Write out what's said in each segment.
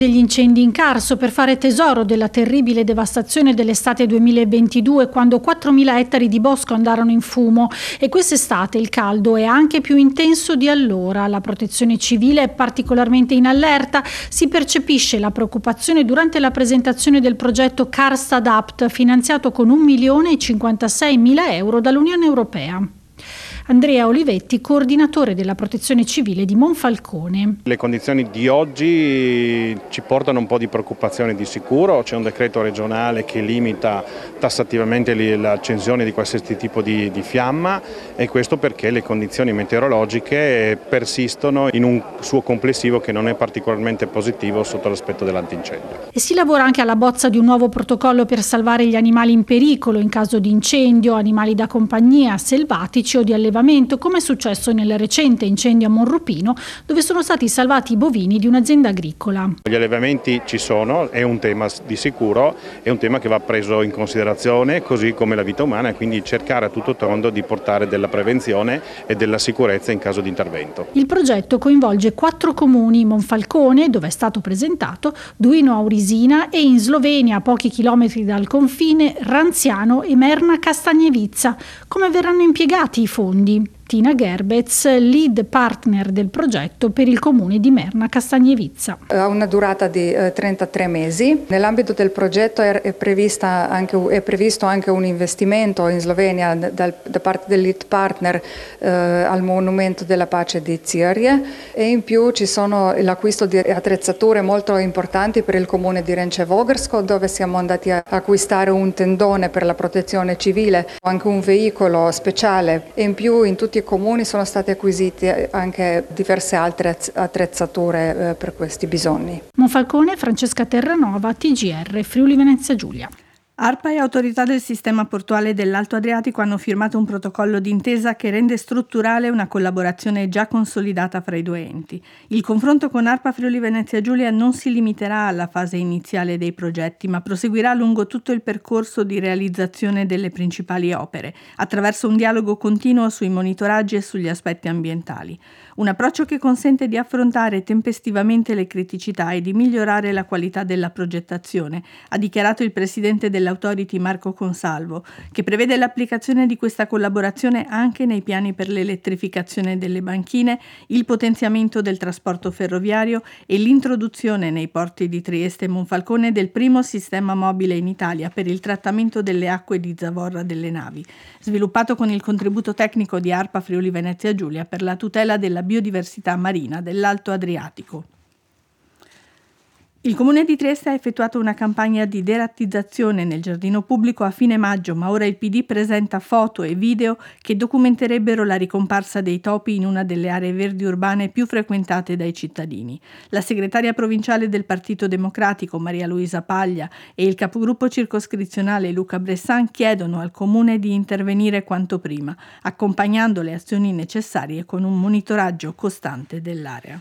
Degli incendi in Carso per fare tesoro della terribile devastazione dell'estate 2022, quando 4.000 ettari di bosco andarono in fumo, e quest'estate il caldo è anche più intenso di allora. La protezione civile è particolarmente in allerta. Si percepisce la preoccupazione durante la presentazione del progetto Karst Adapt, finanziato con 1.056.000 euro dall'Unione Europea. Andrea Olivetti, coordinatore della Protezione Civile di Monfalcone. Le condizioni di oggi ci portano un po' di preoccupazione di sicuro. C'è un decreto regionale che limita tassativamente l'accensione di qualsiasi tipo di fiamma, e questo perché le condizioni meteorologiche persistono in un suo complessivo che non è particolarmente positivo sotto l'aspetto dell'antincendio. E si lavora anche alla bozza di un nuovo protocollo per salvare gli animali in pericolo in caso di incendio, animali da compagnia, selvatici o di allevamento, come è successo nel recente incendio a Monrupino, dove sono stati salvati i bovini di un'azienda agricola. Gli allevamenti ci sono, è un tema di sicuro, è un tema che va preso in considerazione, così come la vita umana, e quindi cercare a tutto tondo di portare della prevenzione e della sicurezza in caso di intervento. Il progetto coinvolge 4 comuni: Monfalcone, dove è stato presentato, Duino Aurisina, e in Slovenia, a pochi chilometri dal confine, Ranziano e Merna Castagnevica. Come verranno impiegati i fondi? Tina Gerbez, lead partner del progetto per il comune di Merna Castagnevica. Ha una durata di 33 mesi. Nell'ambito del progetto è previsto anche un investimento in Slovenia da parte del lead partner al Monumento della Pace di Zirje, e in più ci sono l'acquisto di attrezzature molto importanti per il comune di Renčevogrsko, dove siamo andati a acquistare un tendone per la protezione civile, anche un veicolo speciale, e in più in tutti i comuni sono state acquisite anche diverse altre attrezzature per questi bisogni. Monfalcone, Francesca Terranova, TGR, Friuli Venezia Giulia. ARPA e autorità del sistema portuale dell'Alto Adriatico hanno firmato un protocollo d'intesa che rende strutturale una collaborazione già consolidata fra i due enti. Il confronto con ARPA Friuli Venezia Giulia non si limiterà alla fase iniziale dei progetti, ma proseguirà lungo tutto il percorso di realizzazione delle principali opere, attraverso un dialogo continuo sui monitoraggi e sugli aspetti ambientali. Un approccio che consente di affrontare tempestivamente le criticità e di migliorare la qualità della progettazione, ha dichiarato il presidente dell'Authority Marco Consalvo, che prevede l'applicazione di questa collaborazione anche nei piani per l'elettrificazione delle banchine, il potenziamento del trasporto ferroviario e l'introduzione nei porti di Trieste e Monfalcone del primo sistema mobile in Italia per il trattamento delle acque di zavorra delle navi, sviluppato con il contributo tecnico di ARPA Friuli Venezia Giulia per la tutela della biodiversità marina dell'Alto Adriatico. Il Comune di Trieste ha effettuato una campagna di derattizzazione nel giardino pubblico a fine maggio, ma ora il PD presenta foto e video che documenterebbero la ricomparsa dei topi in una delle aree verdi urbane più frequentate dai cittadini. La segretaria provinciale del Partito Democratico, Maria Luisa Paglia, e il capogruppo circoscrizionale Luca Bressan chiedono al Comune di intervenire quanto prima, accompagnando le azioni necessarie con un monitoraggio costante dell'area.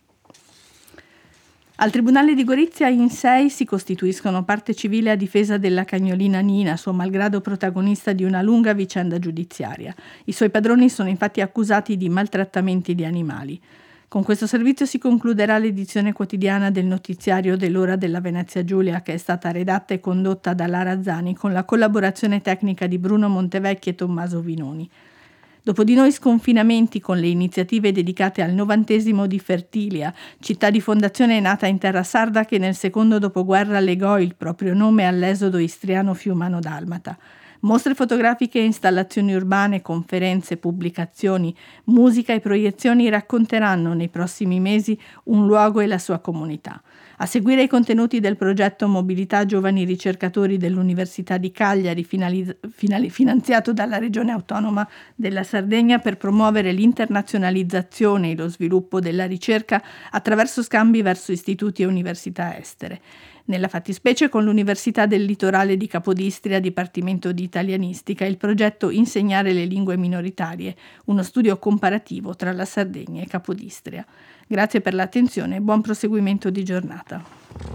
Al Tribunale di Gorizia in 6 si costituiscono parte civile a difesa della cagnolina Nina, suo malgrado protagonista di una lunga vicenda giudiziaria. I suoi padroni sono infatti accusati di maltrattamenti di animali. Con questo servizio si concluderà l'edizione quotidiana del notiziario dell'Ora della Venezia Giulia, che è stata redatta e condotta da Lara Zani con la collaborazione tecnica di Bruno Montevecchi e Tommaso Vinoni. Dopo di noi sconfinamenti con le iniziative dedicate al 90° di Fertilia, città di fondazione nata in terra sarda che nel secondo dopoguerra legò il proprio nome all'esodo istriano-fiumano-dalmata. Mostre fotografiche e installazioni urbane, conferenze, pubblicazioni, musica e proiezioni racconteranno nei prossimi mesi un luogo e la sua comunità. A seguire i contenuti del progetto Mobilità Giovani Ricercatori dell'Università di Cagliari, finanziato dalla Regione Autonoma della Sardegna per promuovere l'internazionalizzazione e lo sviluppo della ricerca attraverso scambi verso istituti e università estere. Nella fattispecie con l'Università del Litorale di Capodistria, Dipartimento di Italianistica, il progetto Insegnare le lingue minoritarie, uno studio comparativo tra la Sardegna e Capodistria. Grazie per l'attenzione e buon proseguimento di giornata.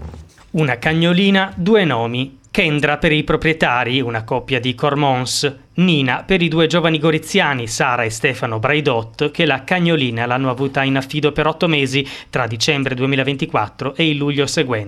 Una cagnolina, 2 nomi. Kendra per i proprietari, una coppia di Cormons. Nina per i 2 giovani goriziani, Sara e Stefano Braidot, che la cagnolina l'hanno avuta in affido per 8 mesi, tra dicembre 2024 e il luglio seguente.